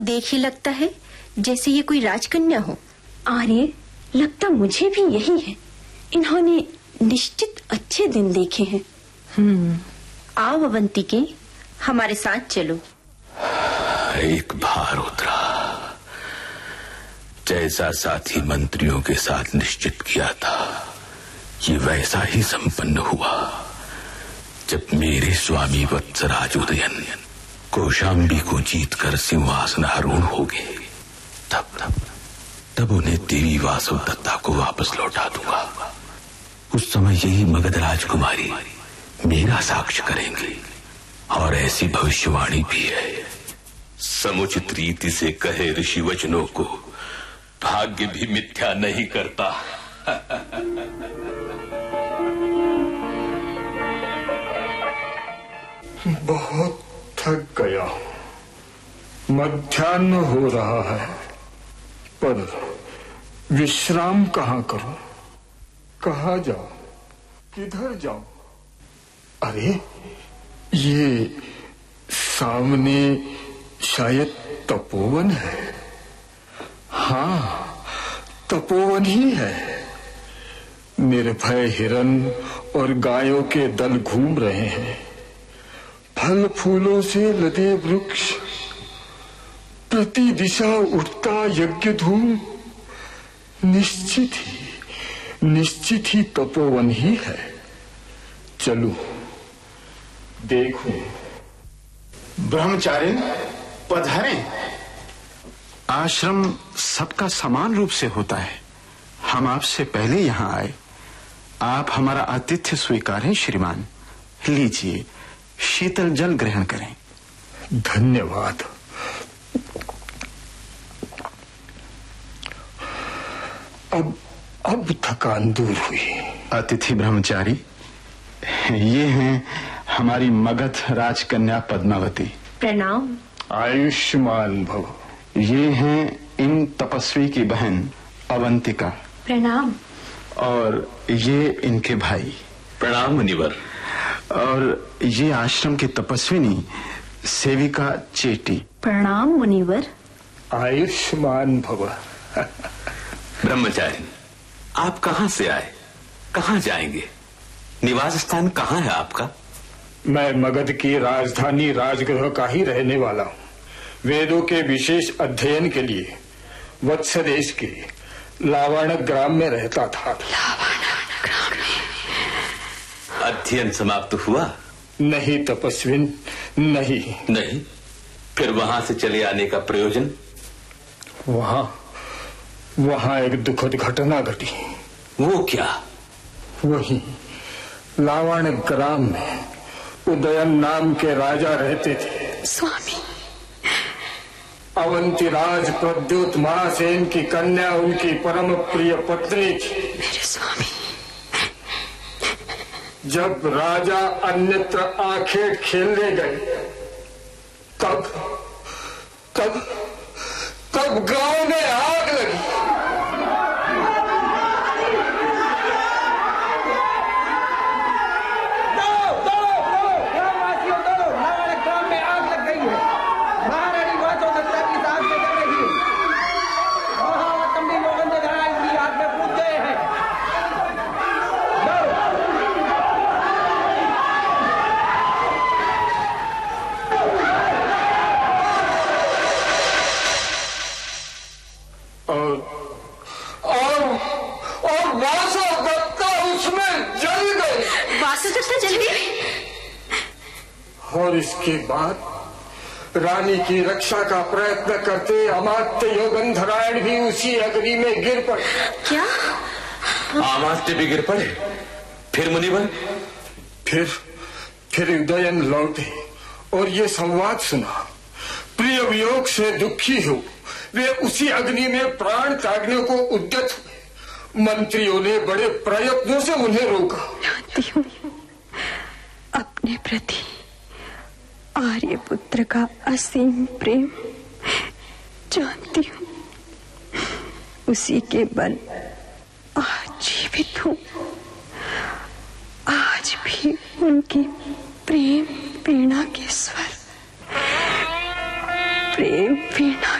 देख ही लगता है जैसे ये कोई राजकन्या हो। आर्य, लगता मुझे भी यही है। इन्होंने निश्चित अच्छे दिन देखे हैं। आओ अवंतिके, हमारे साथ चलो। एक भार उतरा। जैसा साथी मंत्रियों के साथ निश्चित किया था, ये वैसा ही संपन्न हुआ। जब मेरे स्वामी वत्सराज उदयन कौशाम्बी को जीतकर सिंहासनारूढ़ हो गए, तब उन्हें देवी वासवदत्ता को वापस लौटा दूंगा। उस समय यही मगध राजकुमारी मेरा साक्ष्य करेंगे, और ऐसी भविष्यवाणी भी है। समुचित रीति से कहे ऋषि वचनों को भाग्य भी मिथ्या नहीं करता। बहुत थक गया हूं। मध्याह्न हो रहा है, पर विश्राम कहाँ करूं? कहाँ जाऊं? किधर जाऊं? अरे, ये सामने शायद तपोवन है। हाँ, तपोवन ही है। निर्भय हिरन और गायों के दल घूम रहे हैं। फल फूलों से लदे वृक्ष, प्रति दिशा उठता यज्ञ धूम। निश्चित ही तपोवन ही है। चलूं, देखूं। ब्रह्मचारी पधारें। आश्रम सबका समान रूप से होता है। हम आपसे पहले यहाँ आए। आप हमारा आतिथ्य स्वीकारें श्रीमान। लीजिए, शीतल जल ग्रहण करें। धन्यवाद। अब थकान दूर हुई। अतिथि ब्रह्मचारी, ये हैं हमारी मगध राजकन्या पद्मावती। प्रणाम। आयुष्मान भव। ये हैं इन तपस्वी की बहन अवंतिका। प्रणाम। और ये इनके भाई। प्रणाम मुनिवर। और ये आश्रम की तपस्विनी सेविका चेटी। प्रणाम मुनिवर। आयुष्मान भव। ब्रह्मचारी, आप कहाँ से आए? कहाँ जाएंगे? निवास स्थान कहाँ है आपका? मैं मगध की राजधानी राजगृह का ही रहने वाला हूँ। वेदों के विशेष अध्ययन के लिए वत्स देश के लावण ग्राम में रहता था। अध्ययन समाप्त हुआ? नहीं तपस्विन, नहीं। फिर वहां से चले आने का प्रयोजन? वहां एक दुखद घटना घटी। वो क्या? वही लावण ग्राम में उदयन नाम के राजा रहते थे। स्वामी। अवंतिराज प्रद्युत महासेन की कन्या उनकी परम प्रिय पत्नी थी। मेरे स्वामी। जब राजा अन्यत्र आखेट खेलने गए, तब गांव में आग लगी। और इसके बाद रानी की रक्षा का प्रयत्न करते अमात्य योगंधरायण भी उसी अग्नि में गिर पड़े। क्या? अमात्य भी गिर पड़े? फिर मुनिवर? फिर उदयन लौटे और ये संवाद सुना। प्रिय वियोग से दुखी हो वे उसी अग्नि में प्राण त्यागने को उद्यत हुए। मंत्रियों ने बड़े प्रयत्नों से उन्हें रोका। जानती हूँ अपने प्रति आर्यपुत्र का असीम प्रेम, जानती हूँ उसी के बल आज जीवित हूँ। आज भी उनकी प्रेम वीणा के स्वर प्रेम वीणा